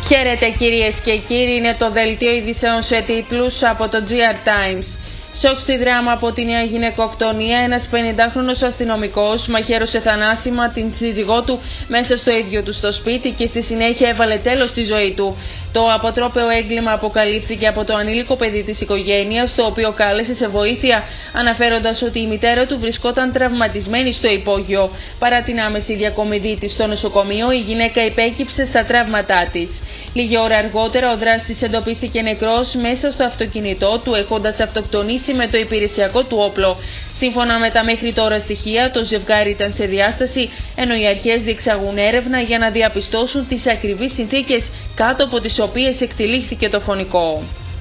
Χαίρετε κυρίες και κύριοι, είναι το δελτίο ειδήσεων σε τίτλους από το GR Times. Σοκ στη δράμα από τη νέα γυναικοκτονία, ένας 50χρονος αστυνομικός μαχαίρωσε θανάσιμα την σύζυγό του μέσα στο ίδιο του στο σπίτι και στη συνέχεια έβαλε τέλος στη ζωή του. Το αποτρόπαιο έγκλημα αποκαλύφθηκε από το ανήλικο παιδί της οικογένειας, το οποίο κάλεσε σε βοήθεια, αναφέροντας ότι η μητέρα του βρισκόταν τραυματισμένη στο υπόγειο. Παρά την άμεση διακομιδή της στο νοσοκομείο, η γυναίκα υπέκυψε στα τραύματά της. Λίγη ώρα αργότερα, ο δράστης εντοπίστηκε νεκρός μέσα στο αυτοκίνητό του, έχοντας αυτοκτονήσει με το υπηρεσιακό του όπλο. Σύμφωνα με τα μέχρι τώρα στοιχεία, το ζευγάρι ήταν σε διάσταση, ενώ οι αρχές διεξαγούν έρευνα για να διαπιστώσουν τις ακριβείς συνθήκες κάτω από τις οποίες εκτελήχθηκε το φωνικό.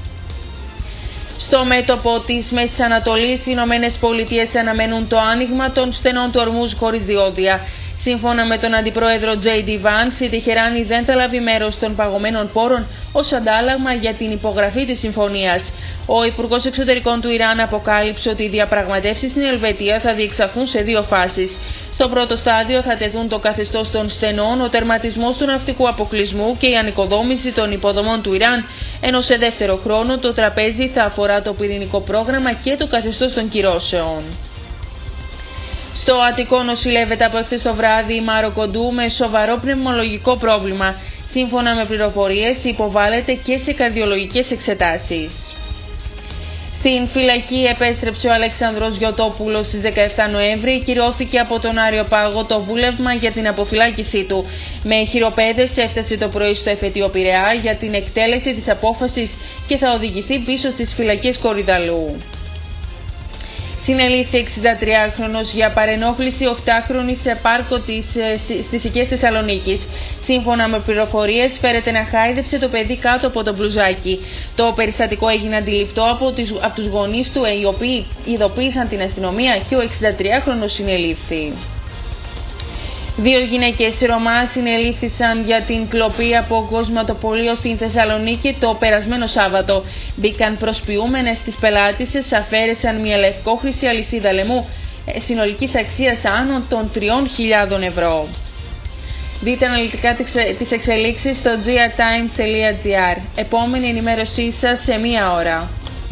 Στο μέτωπο της Μέσης Ανατολής, οι Ηνωμένες Πολιτείες αναμένουν το άνοιγμα των στενών του Ορμούζ χωρίς διόδια. Σύμφωνα με τον αντιπρόεδρο J.D. Vance, η Τεχεράνη δεν θα λάβει μέρος των παγωμένων πόρων ως αντάλλαγμα για την υπογραφή της συμφωνίας. Ο Υπουργός Εξωτερικών του Ιράν αποκάλυψε ότι οι διαπραγματεύσεις στην Ελβετία θα διεξαχθούν σε δύο φάσεις. Στο πρώτο στάδιο θα τεθούν το καθεστώς των στενών, ο τερματισμός του ναυτικού αποκλεισμού και η ανοικοδόμηση των υποδομών του Ιράν, ενώ σε δεύτερο χρόνο το τραπέζι θα αφορά το πυρηνικό πρόγραμμα και το καθεστώς των κυρώσεων. Στο Αττικό νοσηλεύεται από εχθές το βράδυ η Μάρο Κοντού με σοβαρό πνευμολογικό πρόβλημα. Σύμφωνα με πληροφορίες, υποβάλλεται και σε καρδιολογικές εξετάσεις. Στην φυλακή επέστρεψε ο Αλέξανδρος Γιωτόπουλος στις 17 Νοέμβρη. Κυρώθηκε από τον Άριο Πάγο το βούλευμα για την αποφυλάκησή του. Με χειροπέδες έφτασε το πρωί στο εφετείο Πειραιά για την εκτέλεση της απόφασης και θα οδηγηθεί πίσω στις φυλακές Κορυδαλού. Συνελήφθη 63χρονος για παρενόχληση 8χρονη σε πάρκο στις Οικίες Θεσσαλονίκης. Σύμφωνα με πληροφορίες, φέρεται να χάιδεψε το παιδί κάτω από το μπλουζάκι. Το περιστατικό έγινε αντιληπτό από τους γονείς του, οι οποίοι ειδοποίησαν την αστυνομία και ο 63χρονος συνελήφθη. Δύο γυναίκες Ρωμά συνελήφθησαν για την κλοπή από κοσματοπωλείο στην Θεσσαλονίκη το περασμένο Σάββατο. Μπήκαν προσποιούμενες τις πελάτισσες, αφαίρεσαν μια λευκόχρηση αλυσίδα λαιμού συνολικής αξίας άνω των 3.000 ευρώ. Δείτε αναλυτικά τις εξελίξεις στο grtimes.gr. Επόμενη ενημέρωσή σας σε μία ώρα.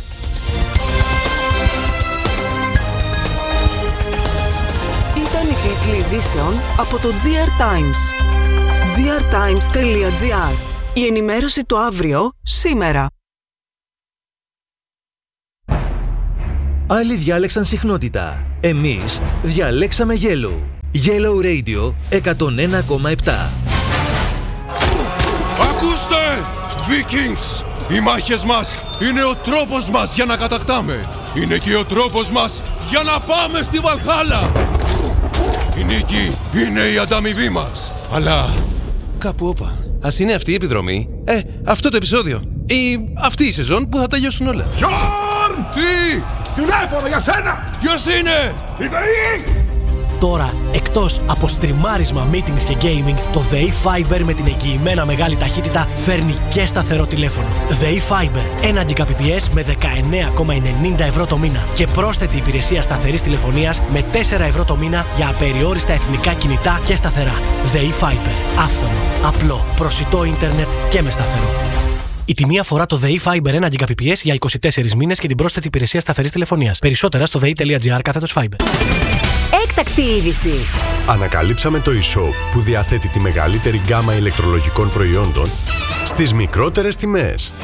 Οι τίτλοι ειδήσεων από το GR Times. grtimes.gr. Η ενημέρωση το αύριο, σήμερα. Άλλοι διάλεξαν συχνότητα. Εμείς διαλέξαμε Yellow. Yellow Radio 101,7. Ακούστε! Vikings! Οι μάχες μας είναι ο τρόπος μας για να κατακτάμε. Είναι και ο τρόπος μας για να πάμε στη Βαλχάλα. Η νίκη είναι η ανταμοιβή μας. Αλλά κάπου όπα. Ας είναι αυτή η επιδρομή, αυτό το επεισόδιο ή αυτή η σεζόν που θα τελειώσουν όλα. Γιόρν! Τι! Τηλέφωνο για σένα! Ποιος είναι? Η ΔΕΗ! Τώρα, εκτός από στριμάρισμα, meetings και gaming, το ΔΕΗ Fiber με την εγγυημένα μεγάλη ταχύτητα φέρνει και σταθερό τηλέφωνο. ΔΕΗ Fiber, 1 Gbps με 19,90 ευρώ το μήνα και πρόσθετη υπηρεσία σταθερής τηλεφωνίας με 4 ευρώ το μήνα για απεριόριστα εθνικά κινητά και σταθερά. ΔΕΗ Fiber, άφθονο, απλό, προσιτό ίντερνετ και με σταθερό. Η τιμή αφορά το ΔΕΗ Fiber 1 Gbps για 24 μήνες και την πρόσθετη υπηρεσία σταθερής τηλεφωνίας. Περισσότερα στο dei.gr/Fiber. Έκτακτη είδηση. Ανακαλύψαμε το e-shop που διαθέτει τη μεγαλύτερη γκάμα ηλεκτρολογικών προϊόντων στις μικρότερες τιμές.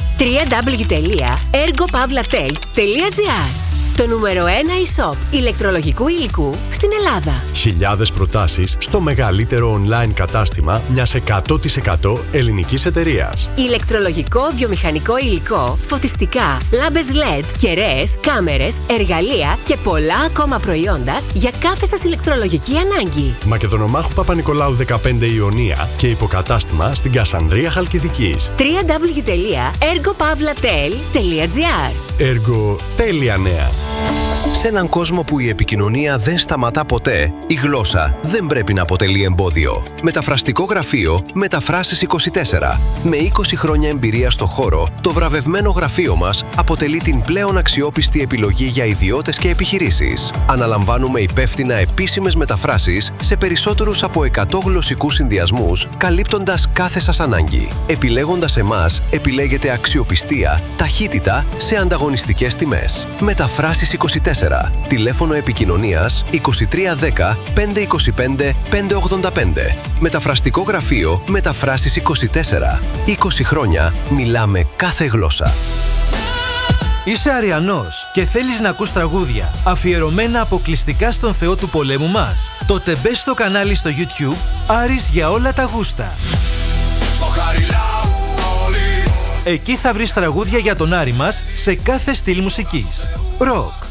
www.ergopavlatel.gr. Το νούμερο 1 e-shop ηλεκτρολογικού υλικού στην Ελλάδα. Χιλιάδες προτάσεις στο μεγαλύτερο online κατάστημα μιας 100% ελληνικής εταιρείας. Ηλεκτρολογικό, βιομηχανικό υλικό, φωτιστικά, λάμπες LED, κεραίες, κάμερες, εργαλεία και πολλά ακόμα προϊόντα για κάθε σας ηλεκτρολογική ανάγκη. Μακεδονομάχου Παπα-Νικολάου 15 Ιωνία και υποκατάστημα στην Κασανδρία Χαλκιδικής. www.ergopavlatel.gr. Έργο τέλεια νέα. Σε έναν κόσμο που η επικοινωνία δεν σταματά ποτέ, η γλώσσα δεν πρέπει να αποτελεί εμπόδιο. Μεταφραστικό γραφείο Μεταφράσεις 24. Με 20 χρόνια εμπειρία στο χώρο, το βραβευμένο γραφείο μας αποτελεί την πλέον αξιόπιστη επιλογή για ιδιώτες και επιχειρήσεις. Αναλαμβάνουμε υπεύθυνα επίσημες μεταφράσεις σε περισσότερους από 100 γλωσσικούς συνδυασμούς, καλύπτοντας κάθε σας ανάγκη. Επιλέγοντας εμάς, επιλέγετε αξιοπιστία, ταχύτητα σε ανταγωνιστικές τιμές. Μεταφράσεις 24. Τηλέφωνο επικοινωνίας 2310 525 585. Μεταφραστικό γραφείο Μεταφράσεις 24. 20 χρόνια μιλάμε κάθε γλώσσα. Είσαι Αριανός και θέλεις να ακούς τραγούδια αφιερωμένα αποκλειστικά στον Θεό του πολέμου μας? Τότε μπες στο κανάλι στο YouTube Άρης για όλα τα γούστα. Εκεί θα βρεις τραγούδια για τον Άρη μας σε κάθε στυλ μουσικής. Ροκ,